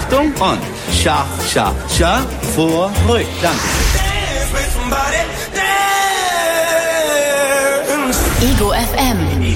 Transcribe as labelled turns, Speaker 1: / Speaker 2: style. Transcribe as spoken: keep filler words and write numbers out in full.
Speaker 1: Achtung und scha, scha, scha, vor, ruhig. Danke.
Speaker 2: Ego F M.